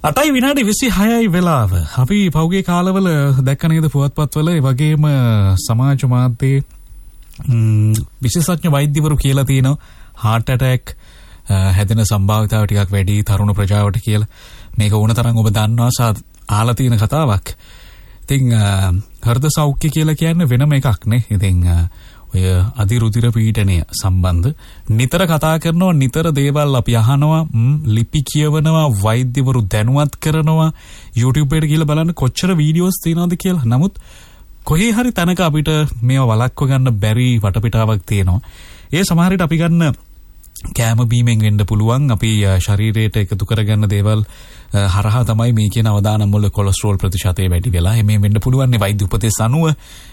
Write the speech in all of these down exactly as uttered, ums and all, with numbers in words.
අටයි විනාඩි විසිහයයි වෙලාව. අපි පෞගේ කාලවල දැක්ක නේද පුවත්පත්වල ඒ වගේම සමාජ මාධ්‍යයේ විශේෂඥ වෛද්‍යවරු කියලා තියෙනවා heart attack හැදෙන සම්භාවිතාව ටිකක් වැඩි තරුණ ප්‍රජාවට කියලා. මේක ඕන තරම් ඔබ දන්නවා සා ආලා තියෙන කතාවක්. ඉතින් හෘද සෞඛ්‍ය කියලා කියන්නේ වෙනම එකක් නේ. ඉතින් ඔය අධිරුධිර පීඩනය සම්බන්ධ නිතර කතා කරනවා, නිතර දේවල් අපි අහනවා, ලිපි කියවනවා, වෛද්‍යවරු දැනුවත් කරනවා. YouTube එකට ගිහලා බලන්න කොච්චර වීඩියෝස් තියෙනවද කියලා. නමුත් කොහේ හරි තැනක අපිට මේවා වළක්ව ගන්න බැරි වටපිටාවක් තියෙනවා. ඒ සමහර විට අපි ගන්න කෑම බීමෙන් වෙන්න පුළුවන්. අපි ශරීරයට එකතු කරගන්න දේවල් හරහා තමයි මේ කියන අවදානම් වල කොලෙස්ටරෝල් ප්‍රතිශතය වැඩි වෙලා එමේ වෙන්න පුළුවන්. මේ වෛද්‍ය උපදෙස් අනුව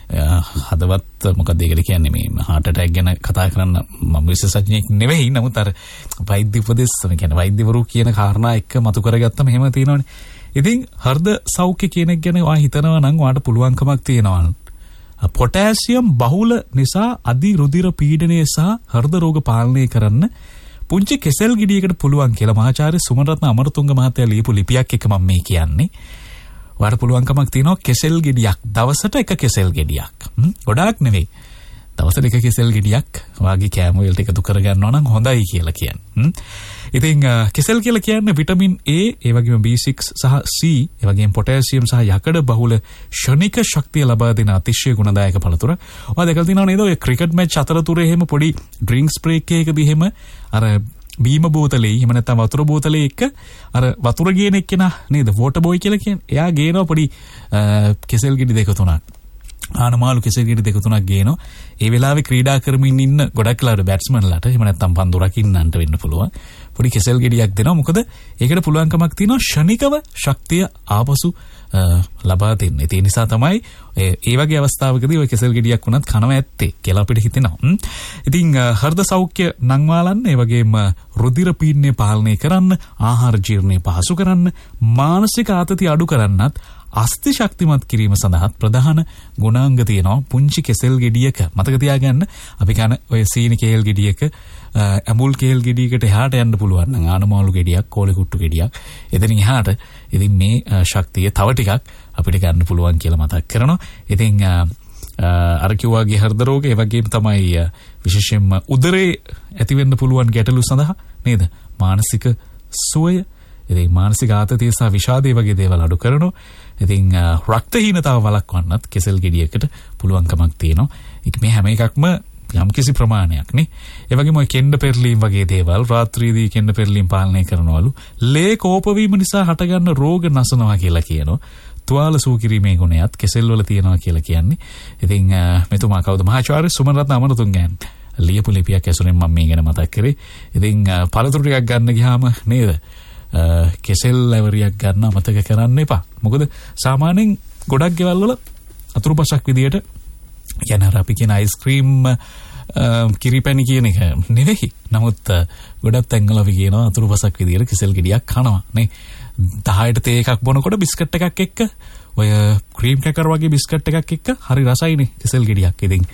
හදවත් මොකක්ද ඒකට කියන්නේ මේ heart attack ගැන කතා කරන්න මම විශේෂඥයෙක් නෙවෙයි. නමුත් අර වෛද්‍ය උපදෙස් කියන්නේ වෛද්‍යවරු කියන කාරණා එක්ක මතු කරගත්තම එහෙම තියෙනවනේ. ඉතින් හෘද සෞඛ්‍ය කියන එක ගැන ඔයා හිතනවා නම් ඔයාට පුළුවන්කමක් තියෙනවා. පොටෑසියම් බහුල නිසා අධි රුධිර පීඩනය සහ හෘද රෝග පාලනය කරන්න පුංචි කෙසෙල් ගෙඩියකට පුළුවන් කියලා මහාචාර්ය සුමනරත්න අමරතුංග මහත්තයා ලියපු ලිපියක් එක මම මේ කියන්නේ. ඔයාට පුළුවන්කමක් තියෙනවා කෙසෙල් ගෙඩියක් දවසට එක කෙසෙල් ගෙඩියක්. ගොඩාක් නෙවෙයි. දවසට එක කෙසෙල් ගෙඩියක් වාගේ කෑම වලට එකතු කරගන්නවා නම් හොඳයි කියලා කියන්නේ. ඉතින් කෙසෙල් කියලා කියන්නේ විටමින් A, ඒ වගේම B සික්ස් සහ C, ඒ වගේම පොටෑසියම් සහ යකඩ බහුල ෂණික ශක්තිය ලබා දෙන අතිශය ගුණදායක පළතුර. ඔයා දැකලා තියෙනව නේද ඔය ක්‍රිකට් මැච් අතරතුරේ එහෙම පොඩි ඩ්‍රින්ක්ස් බ්‍රේක් එකකදී එහෙම අර බීම බෝතලේ එහෙම නැත්නම් වතුර බෝතලේ එක අර වතුර ගේන එක්කෙනා නේද වෝටර් බෝයි කියලා කියන්නේ. එයා ගේනවා පොඩි කෙසෙල් ගෙඩි දෙක තුනක්. ආනමාලු කෙසෙල් ගෙඩි දෙක තුනක් ගේනවා. ඒ වෙලාවේ ක්‍රීඩා කරමින් ඉන්න ගොඩක් ලාට බැට්ස්මන්ලාට එහෙම නැත්නම් පන්දු රකින්නන්ට වෙන්න පුළුවන්. පොඩි කෙසෙල් ගෙඩියක් දෙනවා. මොකද ඒකට පුළුවන්කමක් තියෙනවා ෂණිකව ශක්තිය ආපසු ලබා දෙන්න. ඒ නිසා තමයි ඒ වගේ අවස්ථාවකදී ඔය කෙසෙල් ගෙඩියක් වුණත් කනවා ඇත්තේ කියලා අපිට හිතෙනවා. ඉතින් හෘද සෞඛ්‍ය නංවාලන්න, ඒ වගේම රුධිර පීඩනය පාලනය කරන්න, ආහාර ජීර්ණය පහසු කරන්න, මානසික ආතතිය අඩු කරන්නත් අස්ථි ශක්තිමත් කිරීම සඳහා ප්‍රධාන ගුණාංග තියෙනවා පුංචි කෙසෙල් ගෙඩියක. මතක තියාගන්න අපි කන ඔය සීනි කේල් ගෙඩියක ඇඹුල් කේල් ගෙඩියකට එහාට යන්න පුළුවන් නම් ආනමාලු ගෙඩියක්, කෝලේ කුට්ටු ගෙඩියක් එතනින් එහාට ඉතින් මේ ශක්තිය තව ටිකක් අපිට ගන්න පුළුවන් කියලා මතක් කරනවා. ඉතින් අර කිව්වාගේ හෘද රෝග ඒ වගේම තමයි විශේෂයෙන්ම උදරේ ඇති වෙන්න පුළුවන් ගැටලු සඳහා නේද මානසික සුවය, ඉතින් මානසික ආතතිය සහ විෂාදය වගේ දේවල් අඩු කරනවා. ඉතින් රක්තහීනතාව වළක්වන්නත් කෙසෙල් ගෙඩියකට පුළුවන්කමක් තියෙනවා. ඒක මේ හැම එකක්ම යම්කිසි ප්‍රමාණයක් නේ. ඒ වගේම ඔය කෙන්ඩ පෙරලීම් වගේ දේවල් රාත්‍රියේදී කෙන්ඩ පෙරලීම් පාලනය කරනවලු. ලේ කෝප වීම නිසා හටගන්න රෝග නසනවා කියලා කියනවා. තුවාල සූ කිරීමේ ගුණයත් කෙසෙල් වල තියෙනවා කියලා කියන්නේ. ඉතින් මෙතුමා කවුද? මහාචාර්ය සුමනරත්න අමරතුංගයන් ලියපු ලිපියක් ඇසුරෙන් මම මේ ගැන මතක් කරේ. ඉතින් පළතුරු ටිකක් ගන්න ගියාම නේද කෙසෙල් ලැවරියක් ගන්න අමතක කරන්න එපා. මොකද සාමාන්‍යයෙන් ගොඩක් ගෙවල් වල අතුරුපසක් විදියට යන අර අපි කියන අයිස්ක්‍රීම් කිරිපැණි කියන එක නෙවෙයි. නමුත් ගොඩක් තැන්වල අපි කියනවා අතුරුපසක් විදියට කෙසෙල් ගෙඩියක් කනවා නේ. දහයට තේ එකක් බොනකොට බිස්කට් එකක් එක්ක ඔය ක්‍රීම් කැකර් වගේ බිස්කට් එකක් එක්ක හරි රසයිනේ කෙසෙල් ගෙඩියක්. ඉතින්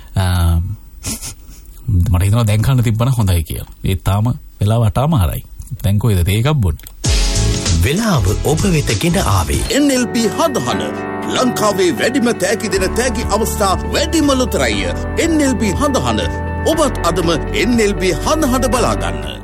මට හිතෙනවා දැන් කන්න තිබ්බනම් හොඳයි කියලා. ඒ තාම වෙලාව අටමාරයි. දැන් කොයිද තේ එකක් බොන්නේ? වෙලාව ඔබ වෙත ගෙන ආවේ එන් එල් බී හඳහන. ලංකාවේ වැඩිම තෑගි දෙන තෑගි අවස්ථා වැඩිම ලොතරැයි එන් එල් බී හඳහන. ඔබත් අදම එන් එල් බී හඳහන බලා ගන්න.